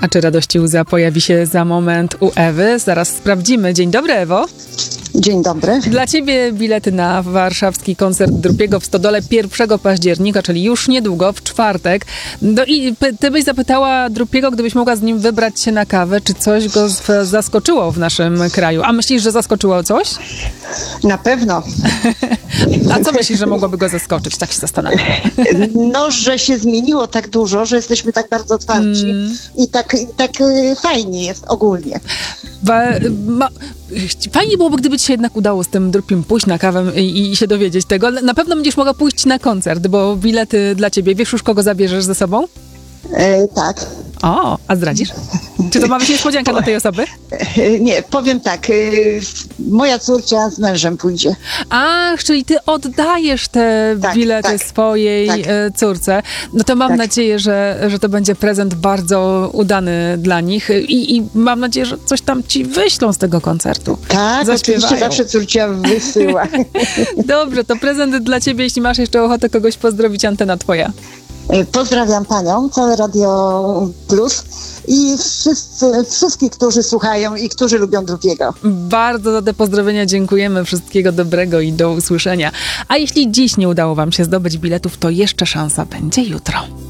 A czy radości łza pojawi się za moment u Ewy? Zaraz sprawdzimy. Dzień dobry, Ewo. Dzień dobry. Dla ciebie bilety na warszawski koncert Drupiego w Stodole 1 października, czyli już niedługo, w czwartek. No i ty byś zapytała Drupiego, gdybyś mogła z nim wybrać się na kawę, czy coś go zaskoczyło w naszym kraju. A myślisz, że zaskoczyło coś? Na pewno. A co myślisz, że mogłoby go zaskoczyć? Tak się zastanawiam. No, że się zmieniło tak dużo, że jesteśmy tak bardzo otwarci i tak fajnie jest ogólnie. Fajnie byłoby, gdyby ci się jednak udało z tym Drupim pójść na kawę i się dowiedzieć tego. Na pewno będziesz mogła pójść na koncert, bo bilety dla ciebie. Wiesz już, kogo zabierzesz ze sobą? Tak. O, a zdradzisz? Czy to ma być niespodzianka dla tej osoby? Nie, powiem tak. Moja córcia z mężem pójdzie. Ach, czyli ty oddajesz te bilety swojej córce. No to mam nadzieję, że to będzie prezent bardzo udany dla nich i mam nadzieję, że coś tam ci wyślą z tego koncertu. Tak, oczywiście zawsze córcia wysyła. Dobrze, to prezent dla ciebie, jeśli masz jeszcze ochotę kogoś pozdrowić, antena twoja. Pozdrawiam panią, całe Radio Plus i wszystkich, którzy słuchają i którzy lubią Drupiego. Bardzo za te pozdrowienia dziękujemy. Wszystkiego dobrego i do usłyszenia. A jeśli dziś nie udało wam się zdobyć biletów, to jeszcze szansa będzie jutro.